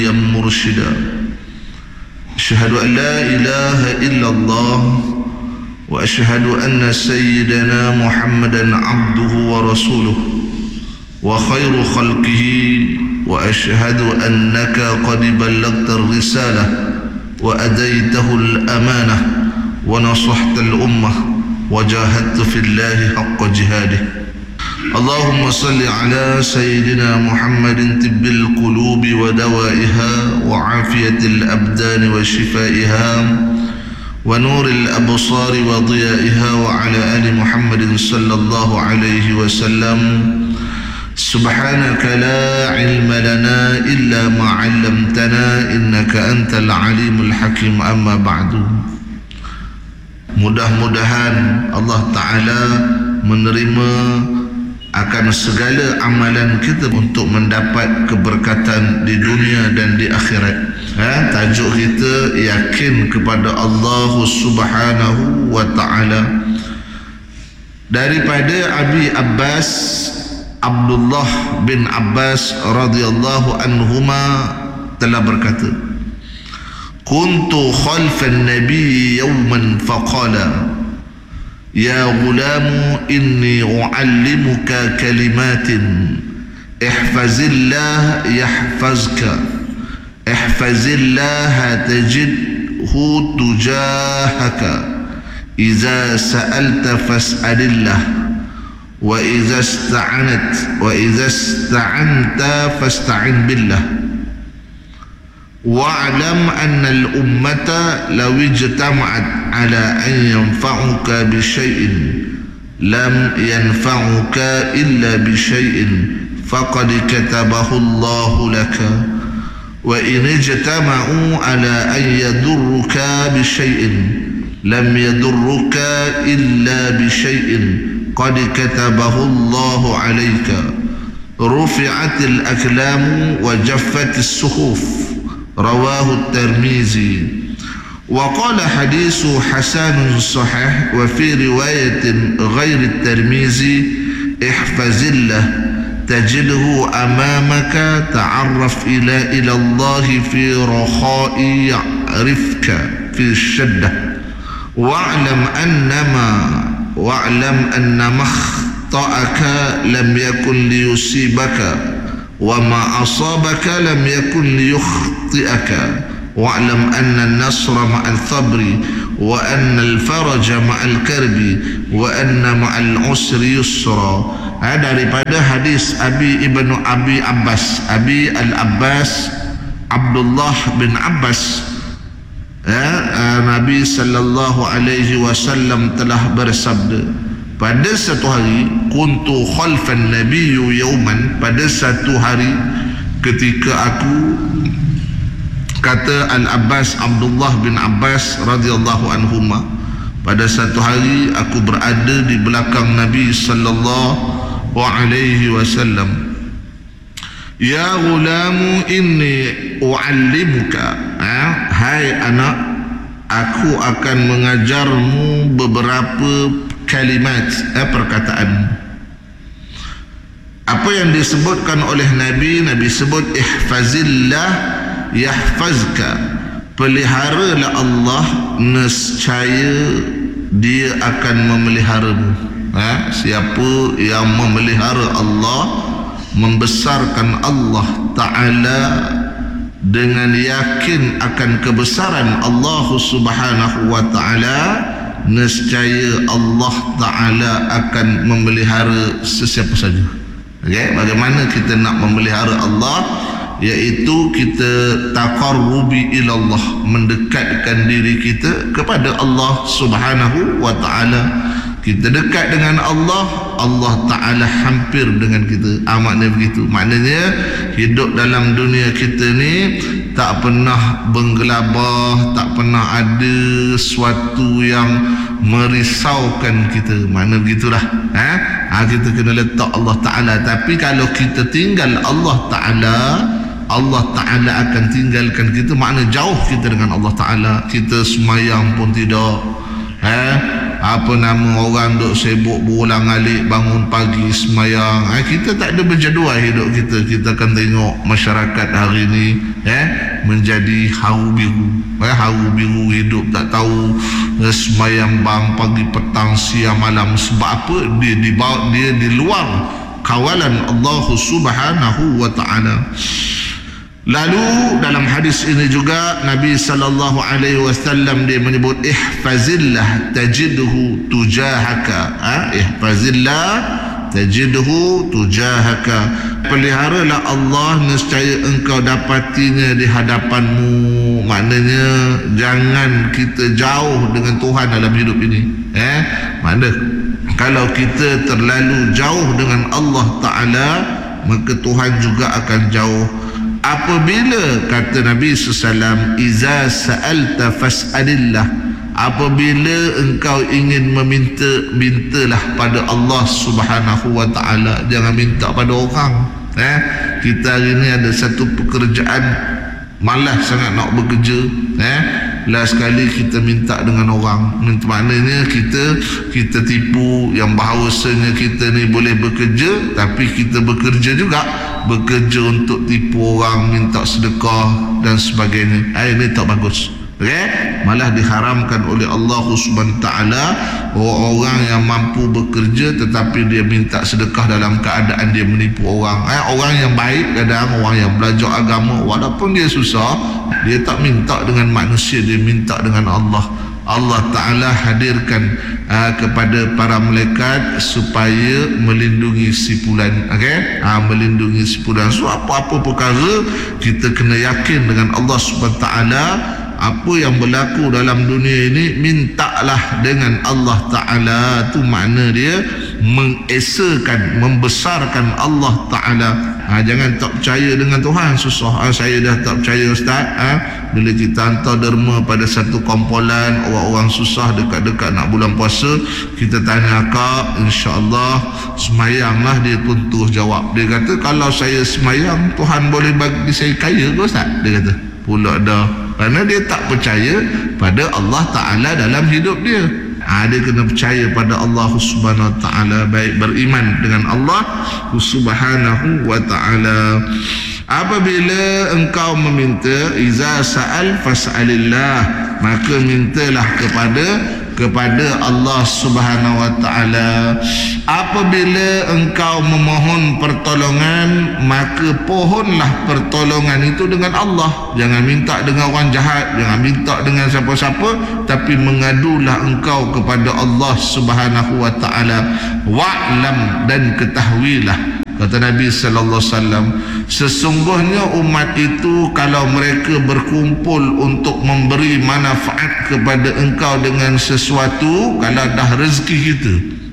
هاديا مرشدا أشهد أن لا إله إلا الله وأشهد أن سيدنا محمدا عبده ورسوله وخير خلقه وأشهد أنك قد بلغت الرسالة وأديته الأمانة ونصحت الأمة وجاهدت في الله حق جهاده. اللهم صل على سيدنا محمد طب القلوب ودوائها وعافية الأبدان وشفائها ونور الأبصار وضيائها وعلى آل محمد صلى الله عليه وسلم. سبحانك لا علم لنا إلا ما علمتنا إنك أنت العليم الحكيم. أما بعد, mudah-mudahan Allah Ta'ala menerima akan segala amalan kita untuk mendapat keberkatan di dunia dan di akhirat. Tajuk kita yakin kepada Allah Subhanahu wa Ta'ala. Daripada Abi Abbas Abdullah bin Abbas radhiyallahu anhuma telah berkata, kuntu khalfan nabi yawman faqala ya gulamu inni uallimuka kalimatin ihfazillah yahfazka ihfazillah tajidhu tujahaka iza sa'alta fas'alillah wa iza ista'anta fasta'in billah wa'lam anna al-ummata law ijtama'at ala an yanfa'uka bi shay'in lam yanfa'uka illa bi shay'in faqad katabahu Allahu laka wa in ijtama'u ala an yadurruka bi shay'in lam yadurruka illa bi shay'in qad katabahu Allahu alayka rufi'atil aklamu wa jaffatis suhuf. Rawahu at-Tirmizi. Wa qala hadithu hasanun sahih wa fi riwayatin ghairi at-Tirmizi ihfazillah tajidhu amamaka ta'arraf ila Allah fi rakha'i ya'rifka fi shaddah wa'lam annama akhta'aka lam yakun liyusibaka wa ma asabaka lam yakun liyukhti'aka wa'lam anna an-nasra ma'al sabri wa anna al-faraja ma'al karbi wa anna ma'al usri yusra. Daripada hadis Abi al-Abbas Abdullah bin Abbas, Nabi sallallahu alaihi wasallam telah bersabda, pada satu hari, kuntu khalfan nabiyyu yawman, pada satu hari ketika aku, kata Al-Abbas Abdullah bin Abbas radhiyallahu anhuma, pada satu hari aku berada di belakang Nabi sallallahu alaihi wasallam. Ya gulamu inni uallimuka, hai anak, aku akan mengajarmu beberapa kalimat, perkataan. Apa yang disebutkan oleh Nabi sebut ihfazillah yahfazka, peliharalah Allah, nescaya dia akan memeliharamu. Siapa yang memelihara Allah, membesarkan Allah Ta'ala dengan yakin akan kebesaran Allah Subhanahu wa Ta'ala, nescaya Allah Ta'ala akan memelihara sesiapa saja. Bagaimana kita nak memelihara Allah? Iaitu kita taqarrubi ilallah, mendekatkan diri kita kepada Allah Subhanahu wa Ta'ala. Kita dekat dengan Allah, Allah Ta'ala hampir dengan kita. Maknanya begitu. Maknanya hidup dalam dunia kita ni tak pernah bergelabah, tak pernah ada sesuatu yang merisaukan kita. Maknanya begitulah. Kita kena letak Allah Ta'ala. Tapi kalau kita tinggal Allah Ta'ala, Allah Ta'ala akan tinggalkan kita. Maknanya jauh kita dengan Allah Ta'ala. Kita semayang pun tidak, apa nama orang duk sibuk berulang-alik bangun pagi semayang. Kita tak ada berjadual hidup kita. Kita akan tengok masyarakat hari ni menjadi haru biru. Haru biru hidup tak tahu semayang bang pagi petang siang malam. Sebab apa? Dia di luar kawalan Allah Subhanahu wa ta'ala. Lalu dalam hadis ini juga Nabi sallallahu alaihi wasallam dia menyebut ihfazillah tajidhu tujahaka. Ihfazillah tajidhu tujahaka. Peliharalah Allah, nescaya engkau dapatinya di hadapanmu. Maknanya jangan kita jauh dengan Tuhan dalam hidup ini. Mana kalau kita terlalu jauh dengan Allah Ta'ala, maka Tuhan juga akan jauh. Apabila kata Nabi SAW, iza sa'alta fas'alillah, apabila engkau ingin meminta, mintalah pada Allah Subhanahu wa ta'ala, jangan minta pada orang. Kita hari ni ada satu pekerjaan, malas sangat nak bekerja. Last sekali kita minta dengan orang, maknanya kita tipu yang bahawasanya kita ni boleh bekerja, tapi kita bekerja juga, bekerja untuk tipu orang, minta sedekah dan sebagainya. Ini tak bagus. Malah diharamkan oleh Allah Subhanahu Taala orang yang mampu bekerja tetapi dia minta sedekah dalam keadaan dia menipu orang. Orang yang baik, kadang orang yang belajar agama, walaupun dia susah, dia tak minta dengan manusia, dia minta dengan Allah. Allah Ta'ala hadirkan kepada para malaikat supaya melindungi si fulan. Melindungi si fulan. So apa-apa perkara kita kena yakin dengan Allah Subhanahu Ta'ala. Apa yang berlaku dalam dunia ini, mintalah dengan Allah Ta'ala. Tu makna dia mengesakan, membesarkan Allah Ta'ala. Jangan tak percaya dengan Tuhan, susah. Saya dah tak percaya Ustaz. Bila kita hantar derma pada satu kumpulan orang-orang susah dekat-dekat nak bulan puasa, kita tanya, Kak, insya-Allah semayanglah. Dia pun terus jawab, dia kata, kalau saya semayang Tuhan boleh bagi saya kaya ke Ustaz? Dia kata pula dah. Kerana dia tak percaya pada Allah Ta'ala dalam hidup dia. Dia kena percaya pada Allah Subhanahu Wa Ta'ala, baik beriman dengan Allah Subhanahu Wa Ta'ala. Apabila engkau meminta, iza sa'al fas'alillah, maka mintalah kepada Allah Subhanahu Wa Ta'ala. Apabila engkau memohon pertolongan, maka pohonlah pertolongan itu dengan Allah. Jangan minta dengan orang jahat, jangan minta dengan siapa-siapa, tapi mengadulah engkau kepada Allah Subhanahu Wa Ta'ala. Wa'lam, dan ketahuilah, kata Nabi sallallahu alaihi wasallam, sesungguhnya umat itu kalau mereka berkumpul untuk memberi manfaat kepada engkau dengan sesuatu, kalau dah rezeki kita,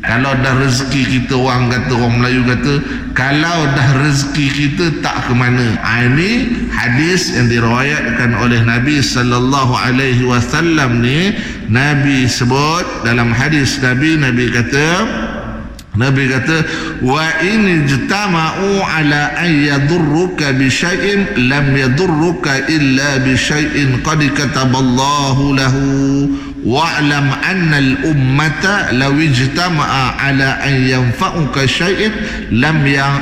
orang kata, orang Melayu kata, kalau dah rezeki kita tak ke mana. Ini hadis yang diriwayatkan oleh Nabi sallallahu alaihi wasallam ni. Nabi sebut dalam hadis, Nabi kata, wa in ijtama'u ala an yadurruka bi syai'in lam yadurruka illa bi syai'in qad kataballahu lahu. Wa'lam anna al-ummata law ijtama'a ala an yanfa'uka syai'in lam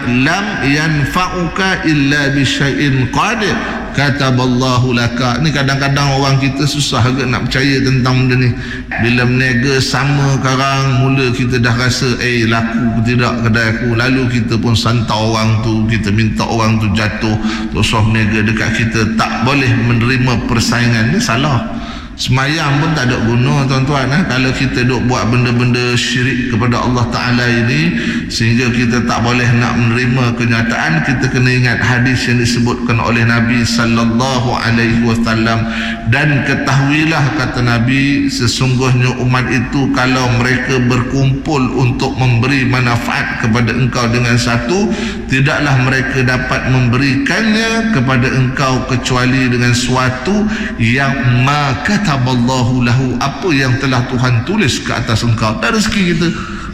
yanfa'uka illa bi syai'in qad kataballahu laka. Ni kadang-kadang orang kita susah agak nak percaya tentang benda ni. Bila berniaga sama sekarang, mula kita dah rasa laku tidak kedai aku, lalu kita pun santau orang tu, kita minta orang tu jatuh, terus berniaga dekat kita, tak boleh menerima persaingan. Ni salah. Semayang pun tak ada guna tuan-tuan. Kalau kita duk buat benda-benda syirik kepada Allah Ta'ala ini, sehingga kita tak boleh nak menerima kenyataan. Kita kena ingat hadis yang disebutkan oleh Nabi sallallahu alaihi wasallam. Dan ketahuilah, kata Nabi, sesungguhnya umat itu kalau mereka berkumpul untuk memberi manfaat kepada engkau dengan satu, tidaklah mereka dapat memberikannya kepada engkau kecuali dengan suatu yang maka kataballahu lahu, apa yang telah Tuhan tulis ke atas engkau. Dan rezeki kita,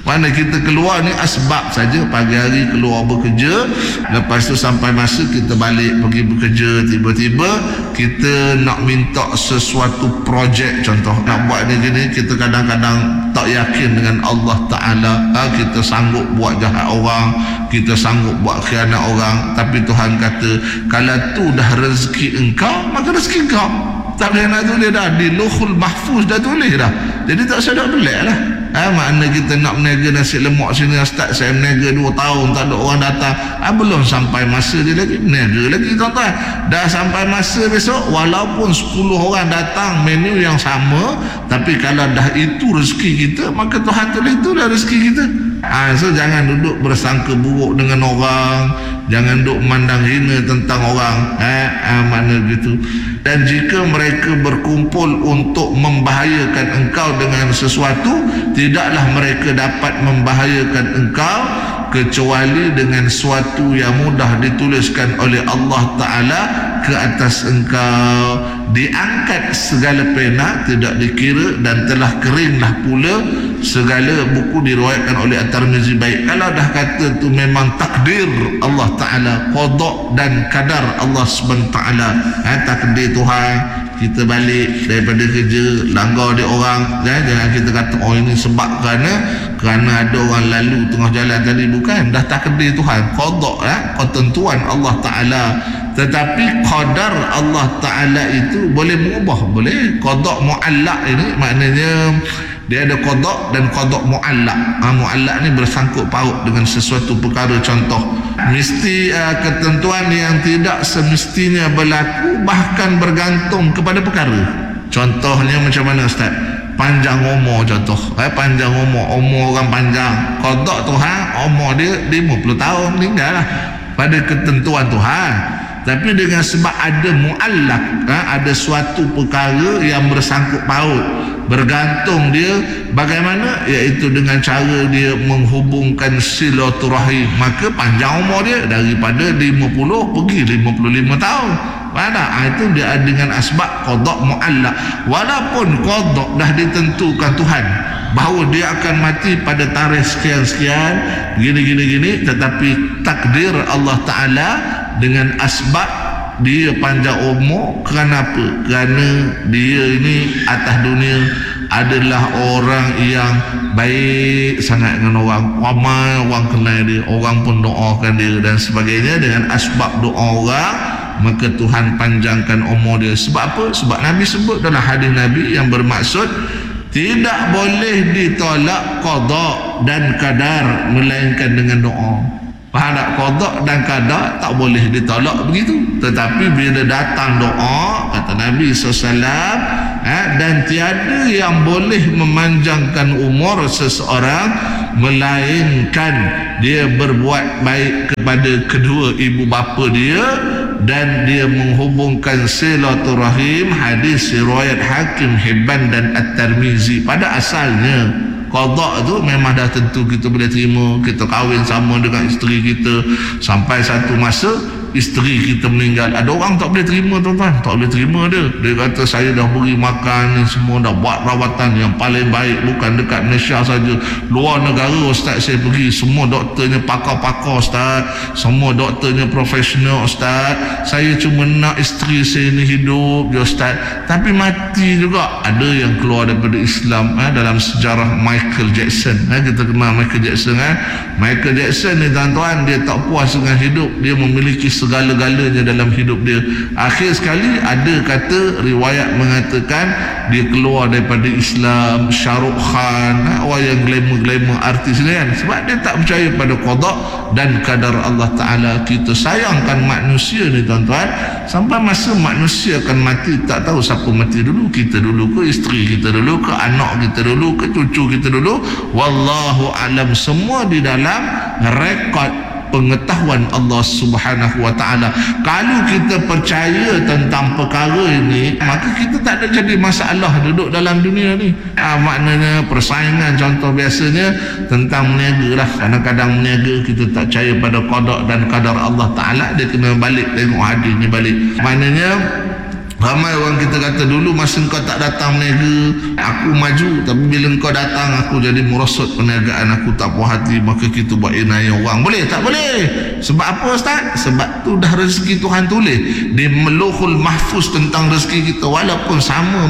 Mana kita keluar ni asbab saja, pagi hari keluar bekerja, lepas tu sampai masa kita balik pergi bekerja, tiba-tiba kita nak minta sesuatu projek, contoh nak buat ni gini, kita kadang-kadang tak yakin dengan Allah Ta'ala. Kita sanggup buat jahat orang, kita sanggup buat khianat orang, tapi Tuhan kata kalau tu dah rezeki engkau, maka rezeki engkau. Tak boleh nak tulis dah, di Lauhul Mahfuz dah tulis dah, jadi tak usah nak belik lah. Makna kita nak meniaga nasi lemak sini, Ustaz saya meniaga 2 tahun tak ada orang datang, belum sampai masa dia lagi meniaga lagi tuan-tuan. Dah sampai masa besok, walaupun 10 orang datang menu yang sama, tapi kalau dah itu rezeki kita, maka Tuhan tulis itu dah rezeki kita. So jangan duduk bersangka buruk dengan orang, jangan duduk memandang hina tentang orang, mana gitu. Dan jika mereka berkumpul untuk membahayakan engkau dengan sesuatu, tidaklah mereka dapat membahayakan engkau kecuali dengan sesuatu yang mudah dituliskan oleh Allah Ta'ala ke atas engkau. Diangkat segala pena, tidak dikira, dan telah keringlah pula segala buku. Diriwayatkan oleh At-Tirmizi. Baik, kalau dah kata tu memang takdir Allah Ta'ala, qada dan kadar Allah SWT, takdir Tuhan, kita balik daripada kerja langgar dia orang, jangan kita kata oh ini sebab kerana ada orang lalu tengah jalan tadi. Bukan, dah takdir Tuhan, qada, ketentuan Allah Ta'ala. Tetapi qadar Allah Ta'ala itu boleh mengubah, boleh. Qada mu'allaq ini maknanya dia ada qada dan qada mu'allaq. Mu'allaq ni bersangkut paut dengan sesuatu perkara. Contoh, mesti ketentuan yang tidak semestinya berlaku, bahkan bergantung kepada perkara. Contohnya macam mana Ustaz? Panjang umur contoh, panjang umur orang panjang, qada Tuhan umur dia 50 tahun meninggal lah, pada ketentuan Tuhan. Tapi dengan sebab ada mu'allaq, ada suatu perkara yang bersangkut paut, bergantung dia bagaimana, iaitu dengan cara dia menghubungkan silaturahim, maka panjang umur dia daripada 50 pergi 55 tahun. Itu dia dengan asbab qada mu'allaq. Walaupun qada dah ditentukan Tuhan bahawa dia akan mati pada tarikh sekian-sekian, gini, tetapi takdir Allah Ta'ala dengan asbab dia panjang umur. Kerana apa? Kerana dia ini atas dunia adalah orang yang baik sangat dengan orang, ramai orang kenal dia, orang pun doakan dia dan sebagainya. Dengan asbab doa orang, maka Tuhan panjangkan umur dia. Sebab apa? Sebab Nabi sebut dalam hadis Nabi yang bermaksud tidak boleh ditolak qada dan kadar melainkan dengan doa. Faham tak? Qada dan kadar tak boleh ditolak begitu. Tetapi bila datang doa, kata Nabi SAW, dan tiada yang boleh memanjangkan umur seseorang melainkan dia berbuat baik kepada kedua ibu bapa dia dan dia menghubungkan silaturahim. Hadis riwayat Hakim, Hibban dan At-Tirmizi. Pada asalnya qada tu memang dah tentu kita boleh terima, kita kahwin sama dengan isteri kita sampai satu masa isteri kita meninggal. Ada orang tak boleh terima tuan-tuan, tak boleh terima dia kata saya dah beri makan ni semua, dah buat rawatan yang paling baik, bukan dekat Malaysia saja, luar negara Ustaz saya pergi, semua doktornya pakar-pakar Ustaz, semua doktornya profesional Ustaz, saya cuma nak isteri saya ni hidup je Ustaz, tapi mati juga. Ada yang keluar daripada Islam. Dalam sejarah Michael Jackson, kita kenal Michael Jackson. Michael Jackson ni tuan-tuan, dia tak puas dengan hidup, dia memiliki segala-galanya dalam hidup dia. Akhir sekali ada kata riwayat mengatakan dia keluar daripada Islam. Shah Rukh Khan, orang yang glamour artis ni kan, sebab dia tak percaya pada qada dan kadar Allah Ta'ala. Kita sayangkan manusia ni tuan-tuan, sampai masa manusia akan mati tak tahu siapa mati dulu, kita dulu ke isteri kita dulu ke anak kita dulu ke cucu kita dulu. Wallahu alam. Semua di dalam rekod pengetahuan Allah Subhanahu wa Ta'ala. Kalau kita percaya tentang perkara ini, maka kita tak ada jadi masalah duduk dalam dunia ni. Maknanya persaingan, contoh biasanya tentang meniaga lah. Kadang-kadang meniaga kita tak percaya pada qada dan kadar Allah Ta'ala, dia kena balik tengok hadis ni balik. Maknanya Ramai orang kita kata dulu masa kau tak datang berniaga, aku maju. Tapi bila kau datang, aku jadi merosot perniagaan, aku tak puas hati, maka kita buat inayah orang. Boleh? Tak boleh. Sebab apa Ustaz? Sebab tu dah rezeki Tuhan tulis di Lauhul Mahfuz tentang rezeki kita. Walaupun sama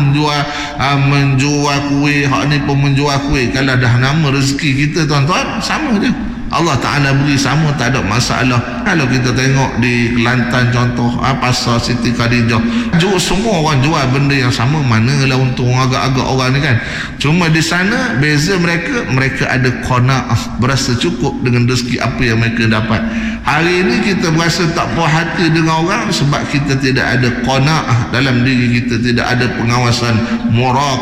menjual kuih, hak ni pun menjual kuih, kalau dah nama rezeki kita tuan-tuan, sama je. Allah Ta'ala beri sama, tak ada masalah. Kalau kita tengok di Kelantan contoh, pasar Siti Khadijah, semua orang jual benda yang sama, manalah untung agak-agak orang ni kan. Cuma di sana beza mereka ada qanaah, berasa cukup dengan rezeki apa yang mereka dapat. Hari ini kita berasa tak puas hati dengan orang sebab kita tidak ada qanaah dalam diri kita, tidak ada pengawasan,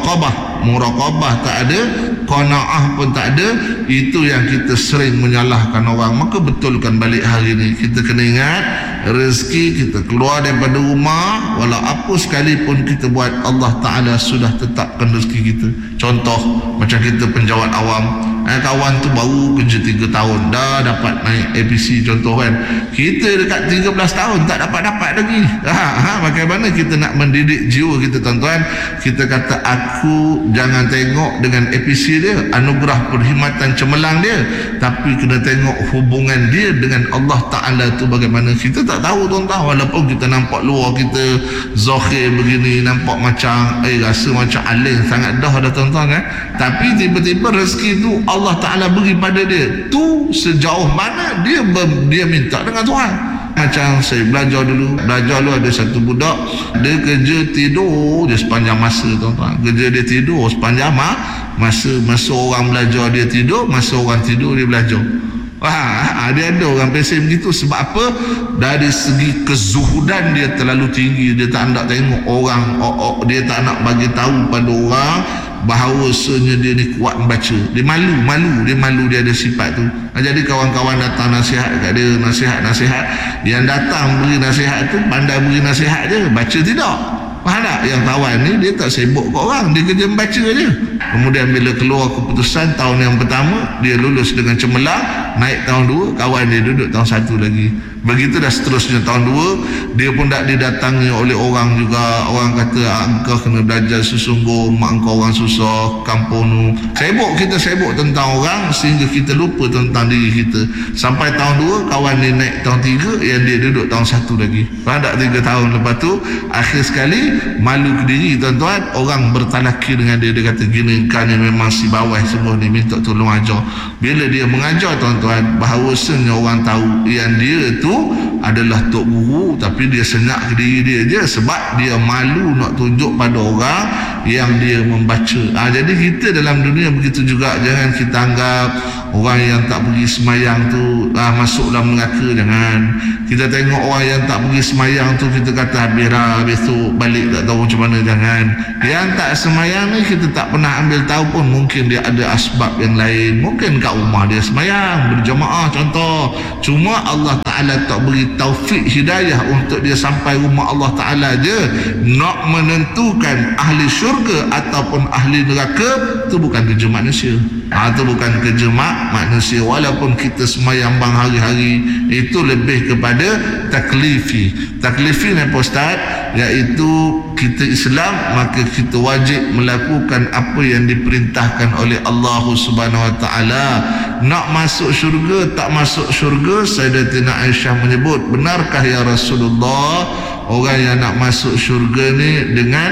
muraqabah tak ada, qanaah pun tak ada. Itu yang kita sering menyalahkan orang. Maka betulkan balik hari ini, kita kena ingat rezeki kita keluar daripada rumah, walau apa sekalipun kita buat, Allah Ta'ala sudah tetapkan rezeki kita. Contoh macam kita penjawat awam, kawan tu baru kerja 3 tahun dah dapat naik APC contoh kan. Kita dekat 13 tahun tak dapat lagi. Bagaimana kita nak mendidik jiwa kita tuan-tuan? Kita kata aku jangan tengok dengan APC dia, anugerah perkhidmatan cemerlang dia, tapi kena tengok hubungan dia dengan Allah Ta'ala tu bagaimana. Kita tak tahu tuan-tuan, walaupun kita nampak luar kita zahir begini, nampak macam rasa macam alim sangat dah tuan-tuan kan, tapi tiba-tiba rezeki tu Allah Ta'ala beri pada dia tu sejauh mana dia minta dengan Tuhan. Macam saya belajar dulu ada satu budak, dia kerja tidur je sepanjang masa tuan-tuan. Kerja dia tidur sepanjang masa orang belajar dia tidur, masa orang tidur dia belajar. Dia ada orang pesen begitu. Sebab apa? Dari segi kezuhudan dia terlalu tinggi. Dia tak nak tengok orang, dia tak nak bagi tahu pada orang bahawasanya dia ni kuat membaca. Dia malu, dia ada sifat tu. Jadi kawan-kawan datang nasihat kat dia, nasihat. Yang datang beri nasihat tu pandai beri nasihat je, baca tidak. Faham tak? Yang kawan ni dia tak sibuk kat orang, dia kerja membaca je. Kemudian bila keluar keputusan tahun yang pertama, dia lulus dengan cemerlang, naik tahun 2, kawan dia duduk tahun 1 lagi. Begitu dah seterusnya tahun 2, dia pun tak didatangi oleh orang juga. Orang kata engkau kena belajar sesungguh, mak engkau orang susah, kampung tu. Kita sibuk tentang orang sehingga kita lupa tentang diri kita. Sampai tahun 2, kawan dia naik tahun 3, yang dia duduk tahun 1 lagi. Faham tak? 3 tahun lepas tu, akhir sekali malu ke diri tuan-tuan, orang bertalaki dengan dia. Dia kata gini, kau ni memang si bawah semua ni, minta tolong ajar. Bila dia mengajar tuan-tuan, bahawasanya orang tahu yang dia tu adalah tok guru, tapi dia senyap ke diri dia je sebab dia malu nak tunjuk pada orang yang dia membaca. Jadi kita dalam dunia begitu juga. Jangan kita anggap orang yang tak pergi semayang tu masuk dalam neraka. Jangan. Kita tengok orang yang tak pergi semayang tu, kita kata habis dah, besok balik tak tahu macam mana. Jangan. Yang tak semayang ni kita tak pernah ambil tahu pun, mungkin dia ada asbab yang lain. Mungkin kat rumah dia semayang berjamaah contoh, cuma Allah Ta'ala tak beri taufik hidayah untuk dia sampai rumah Allah Ta'ala je. Nak menentukan ahli syurga ataupun ahli neraka, tu bukan kerja manusia. Itu bukan kerja manusia. Walaupun kita semayang bang hari-hari, itu lebih kepada taklifi ni Ustaz, iaitu kita Islam, maka kita wajib melakukan apa yang diperintahkan oleh Allah Subhanahu Wa Ta'ala. Nak masuk syurga, tak masuk syurga, Sayyidatina Aisyah menyebut, benarkah ya Rasulullah orang yang nak masuk syurga ni dengan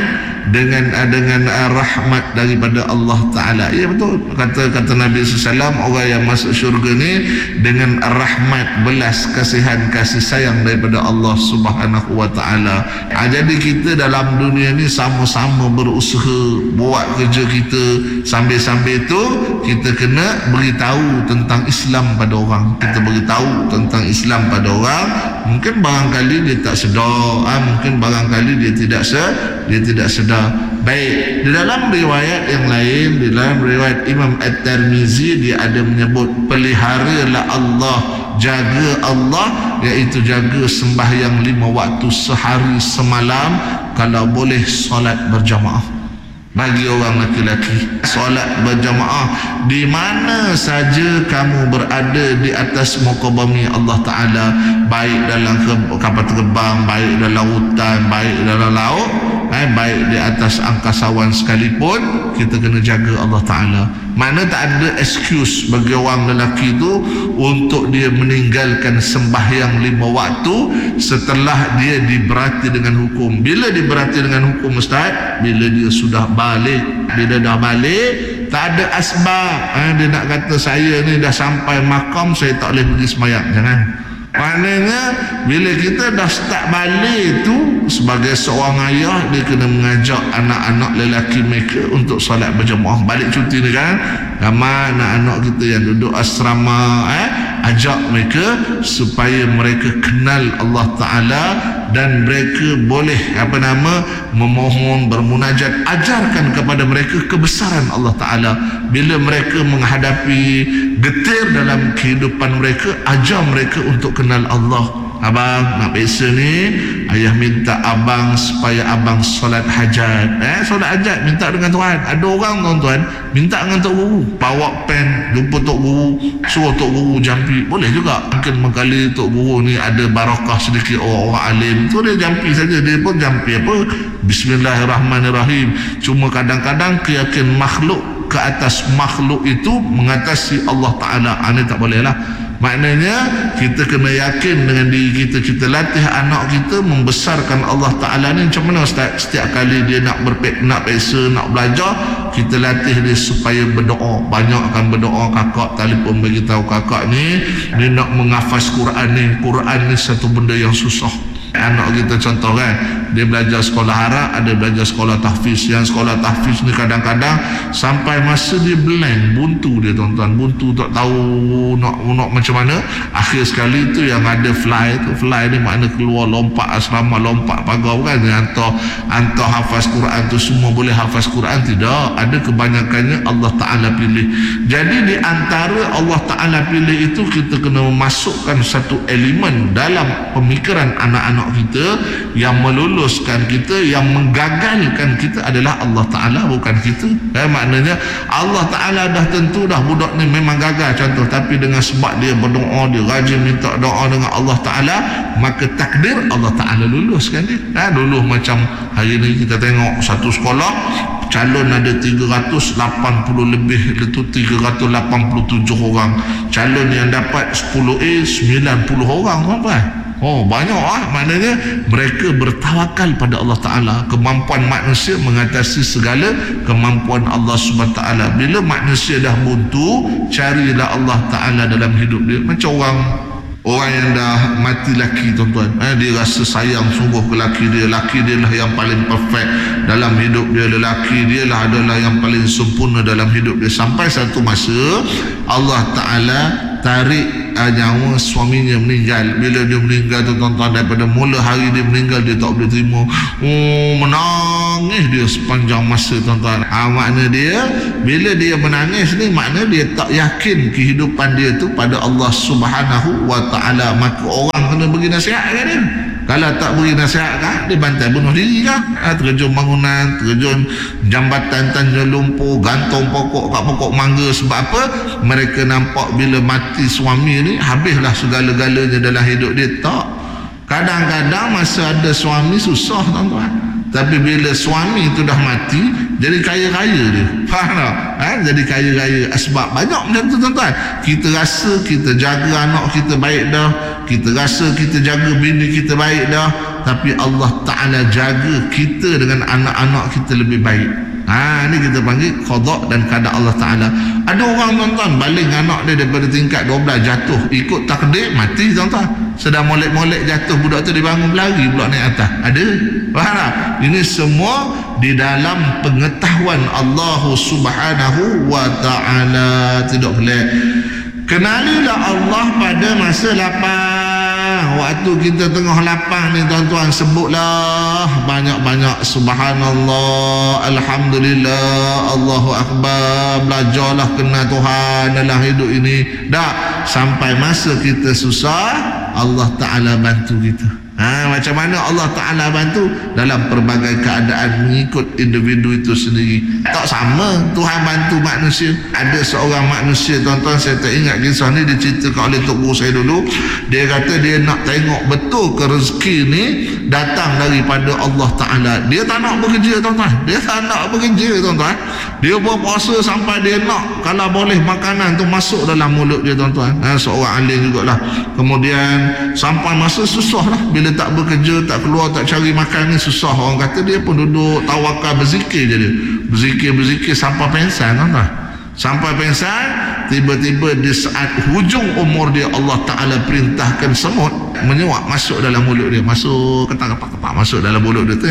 rahmat daripada Allah Ta'ala? Ya betul, kata Nabi SAW, orang yang masuk syurga ni dengan rahmat, belas kasihan, kasih sayang daripada Allah Subhanahu Wa Ta'ala. Jadi kita dalam dunia ni sama-sama berusaha buat kerja kita, sambil-sambil tu kita kena beritahu tentang Islam pada orang. Kita beritahu tentang Islam pada orang. Mungkin barangkali dia tak sedar, mungkin barangkali dia tidak sedar. Baik, di dalam riwayat yang lain, di dalam riwayat Imam At-Tirmizi, dia ada menyebut peliharalah Allah, jaga Allah, iaitu jaga sembahyang 5 waktu sehari semalam, kalau boleh solat berjamaah. Bagi orang laki-laki, solat berjamaah di mana saja kamu berada di atas muka bumi Allah Ta'ala, baik dalam kapal terbang, baik dalam hutan, baik dalam laut, baik di atas angkasawan sekalipun, kita kena jaga Allah Ta'ala. Mana tak ada excuse bagi orang lelaki tu untuk dia meninggalkan sembahyang 5 waktu setelah dia diberati dengan hukum. Bila diberati dengan hukum, Ustaz? Bila dia sudah balik. Bila dah balik, tak ada asbab. Dia nak kata saya ni dah sampai makam, saya tak boleh pergi sembahyang. Jangan. Maknanya bila kita dah start balik tu, sebagai seorang ayah, dia kena mengajak anak-anak lelaki mereka untuk solat berjemaah. Balik cuti ni kan, ramai anak-anak kita yang duduk asrama, ajak mereka supaya mereka kenal Allah Ta'ala dan mereka boleh memohon, bermunajat. Ajarkan kepada mereka kebesaran Allah Ta'ala. Bila mereka menghadapi getir dalam kehidupan mereka, ajar mereka untuk kenal Allah. Abang nak biasa ni, ayah minta abang supaya abang solat hajat. Solat hajat minta dengan Tuhan. Ada orang tuan-tuan minta dengan Tok Guru, bawa pen, jumpa Tok Guru, suruh Tok Guru jampi. Boleh juga. Mungkin mengkali Tok Guru ni ada barakah sedikit orang alim tu, dia jampi saja. Dia pun jampi apa? Bismillahirrahmanirrahim. Cuma kadang-kadang keyakinan makhluk ke atas makhluk itu mengatasi Allah Ta'ala. Ini tak boleh lah. Maknanya kita kena yakin dengan diri kita. Kita latih anak kita membesarkan Allah Ta'ala ni macam mana, Ustaz? Setiap kali dia nak peksa, nak belajar, kita latih dia supaya berdoa. Banyakkan berdoa. Kakak telefon bagi tahu kakak ni, dia nak menghafaz Quran ni. Quran ni satu benda yang susah. Anak kita contoh kan, dia belajar sekolah Arab, ada belajar sekolah tahfiz. Yang sekolah tahfiz ni kadang-kadang sampai masa dia blank, buntu dia tuan-tuan, buntu tak tahu nak macam mana. Akhir sekali tu yang ada fly tu, fly ni makna keluar lompat asrama, lompat pagar kan. Hantar hafaz Quran tu semua boleh hafaz Quran? Tidak. Ada kebanyakannya Allah Ta'ala pilih. Jadi di antara Allah Ta'ala pilih itu, kita kena memasukkan satu elemen dalam pemikiran anak-anak kita. Yang meluluskan kita, yang menggagalkan kita adalah Allah Ta'ala, bukan kita. Maknanya Allah Ta'ala dah tentu dah budak ni memang gagal contoh, tapi dengan sebab dia berdoa, dia rajin minta doa dengan Allah Ta'ala, maka takdir Allah Ta'ala luluskan dia. Dulu macam hari ni kita tengok satu sekolah calon ada 380 lebih, itu 387 orang. Calon yang dapat 10A 90 orang, apa? Banyak maknanya mereka bertawakal pada Allah Ta'ala. Kemampuan manusia mengatasi segala kemampuan Allah SWT. Bila manusia dah buntu, carilah Allah Ta'ala dalam hidup dia. Macam orang yang dah mati laki tuan-tuan, dia rasa sayang sungguh ke laki dia. Laki dia lah yang paling perfect dalam hidup dia. Lelaki dia lah adalah yang paling sempurna dalam hidup dia. Sampai satu masa Allah Ta'ala tarik nyawa suaminya meninggal. Bila dia meninggal tu tuan-tuan, daripada mula hari dia meninggal, dia tak boleh terima. Menangis dia sepanjang masa tuan-tuan. Makna dia, bila dia menangis ni, makna dia tak yakin kehidupan dia tu pada Allah Subhanahu wa Ta'ala. Maka orang kena beri nasihat kan dia. Kalau tak beri nasihat kan, dia bantai bunuh diri kan. Terjun bangunan, terjun jambatan Tanjung Lumpur, gantung pokok kat pokok mangga. Sebab apa? Mereka nampak bila mati suami ni, habislah segala-galanya dalam hidup dia. Tak. Kadang-kadang masa ada suami susah tuan-tuan, tapi bila suami tu dah mati, jadi kaya-kaya dia. Faham tak? Jadi kaya-kaya. Sebab banyak macam tu tuan-tuan. Kita rasa kita jaga anak kita baik dah, kita rasa kita jaga bini kita baik dah, tapi Allah Ta'ala jaga kita dengan anak-anak kita lebih baik. Ini kita panggil qada dan qadar Allah Ta'ala. Ada orang tuan-tuan baling anak dia daripada tingkat 12 jatuh, ikut takdir mati tuan-tuan. Sedang molek-molek jatuh, budak tu dibangun berlari pula naik atas. Ada. Faham tak? Ini semua di dalam pengetahuan Allah Subhanahu wa Ta'ala. Tidak boleh. Kenalilah Allah pada masa lapang. Waktu kita tengah lapang ni tuan-tuan, sebutlah banyak-banyak subhanallah, alhamdulillah, Allahu Akbar. Belajarlah kenal Tuhan dalam hidup ini. Dah sampai masa kita susah, Allah Ta'ala bantu kita. Macam mana Allah Ta'ala bantu? Dalam pelbagai keadaan mengikut individu itu sendiri. Tak sama Tuhan bantu manusia. Ada seorang manusia, tuan-tuan, saya tak ingat kisah ni, diceritakan oleh tok guru saya dulu. Dia kata dia nak tengok betul ke rezeki ni datang daripada Allah Ta'ala. Dia tak nak bekerja, tuan-tuan. Dia tak nak bekerja, tuan-tuan. Dia berpuasa sampai dia nak, kalau boleh, makanan tu masuk dalam mulut dia, tuan-tuan. Seorang alim jugalah. Kemudian sampai masa susah lah, bila tak bekerja, tak keluar, tak cari makan ni susah. Orang kata dia pun duduk tawakal berzikir je dia. Berzikir sampai pensan, tuan-tuan. Sampai pensan, tiba-tiba di saat hujung umur dia, Allah Ta'ala perintahkan semut menyuap masuk dalam mulut dia. Masuk ketak-ketak masuk dalam mulut dia.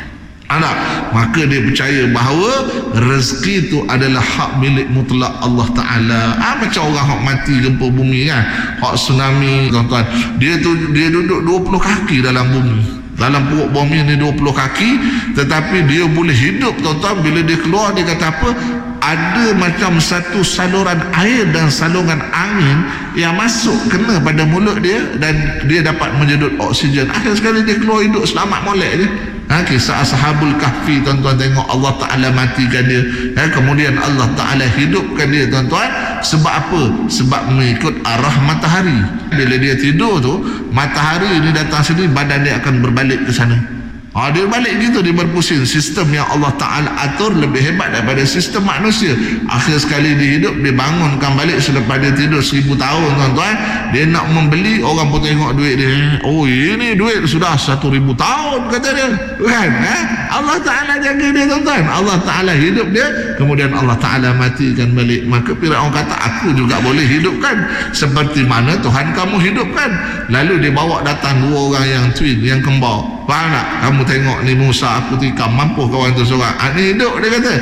Maka dia percaya bahawa rezeki itu adalah hak milik mutlak Allah Ta'ala. Macam orang hak mati gempa bumi kan, hak tsunami, tuan-tuan, dia duduk 20 kaki dalam bumi, dalam perut bumi ni 20 kaki, tetapi dia boleh hidup, tuan-tuan. Bila dia keluar, dia kata apa? Ada macam satu saluran air dan saluran angin yang masuk kena pada mulut dia, dan dia dapat menjedut oksigen. Akhir sekali dia keluar hidup selamat molek dia. Kisah Ashabul Kahfi, tuan-tuan, tengok Allah Ta'ala matikan dia, kemudian Allah Ta'ala hidupkan dia, tuan-tuan. Sebab apa? Sebab mengikut arah matahari. Bila dia tidur tu, matahari ni datang sini, badan dia akan berbalik ke sana. Dia balik gitu, dia berpusing. Sistem yang Allah Ta'ala atur lebih hebat daripada sistem manusia. Akhir sekali dia hidup, dia bangunkan balik selepas dia tidur 1000 tahun, tuan-tuan. Dia nak membeli, orang pun tengok duit dia. Ini duit sudah 1000 tahun, kata dia, kan? Allah Ta'ala jaga dia, tuan-tuan. Allah Ta'ala hidup dia, kemudian Allah Ta'ala matikan balik. Maka Firaun kata, aku juga boleh hidupkan seperti mana Tuhan kamu hidupkan. Lalu dia bawa datang 2 orang yang twin, yang kembar. Faham tak? Kamu tengok ni Musa aku tikam, mampu kawan tu seorang. Ni hidup, dia kata.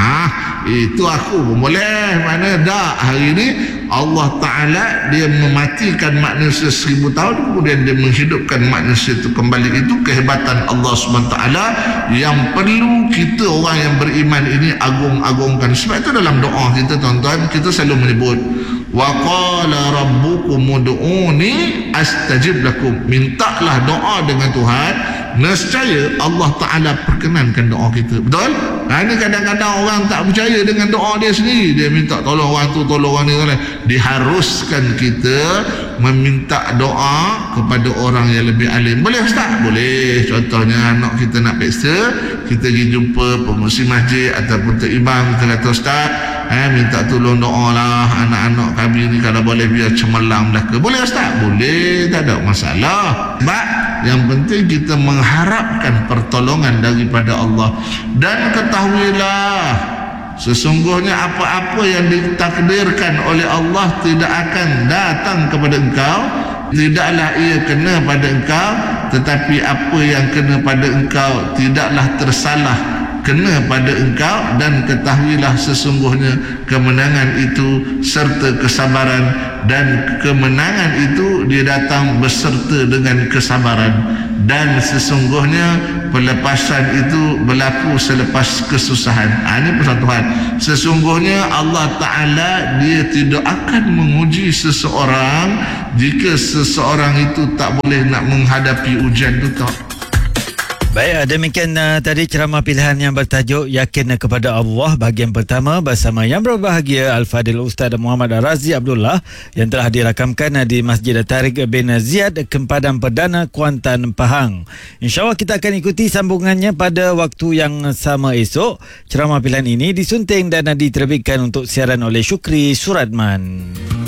Itu aku pun boleh. Mana dah hari ni Allah Ta'ala dia mematikan manusia 1000 tahun, kemudian dia menghidupkan manusia itu kembali. Itu kehebatan Allah SWT yang perlu kita orang yang beriman ini agung-agungkan. Sebab itu dalam doa kita, tuan-tuan, kita selalu menyebut wa qala rabbukum ud'uni astajib lakum. Mintalah doa dengan Tuhan, nescaya Allah Ta'ala perkenankan doa kita. Betul? Ini kadang-kadang orang tak percaya dengan doa dia sendiri. Dia minta tolong orang tu, tolong orang ni, tolong. Diharuskan kita meminta doa kepada orang yang lebih alim. Boleh, Ustaz? Boleh. Contohnya anak kita nak peksa, kita pergi jumpa pengurusi masjid ataupun tok imam, kita kata, Ustaz, minta tolong doa lah anak-anak kami ni, kalau boleh biar cemerlang belaka. Boleh, Ustaz? Boleh, tak ada masalah. Sebab yang penting kita mengharapkan pertolongan daripada Allah. Dan ketahuilah, sesungguhnya apa-apa yang ditakdirkan oleh Allah tidak akan datang kepada engkau, tidaklah ia kena pada engkau, tetapi apa yang kena pada engkau tidaklah tersalah kena pada engkau. Dan ketahuilah sesungguhnya kemenangan itu serta kesabaran, dan kemenangan itu dia datang beserta dengan kesabaran. Dan sesungguhnya pelepasan itu berlaku selepas kesusahan. Ini pesan Tuhan. Sesungguhnya Allah Ta'ala dia tidak akan menguji seseorang jika seseorang itu tak boleh nak menghadapi ujian itu. Baik, demikian tadi ceramah pilihan yang bertajuk Yakin kepada Allah bahagian pertama bersama yang berbahagia Al-Fadil Ustaz Muhammad Razi Abdullah yang telah dirakamkan di Masjid Tariq bin Ziyad, Kempadan Perdana, Kuantan, Pahang. InsyaAllah kita akan ikuti sambungannya pada waktu yang sama esok. Ceramah pilihan ini disunting dan diterbitkan untuk siaran oleh Syukri Suratman.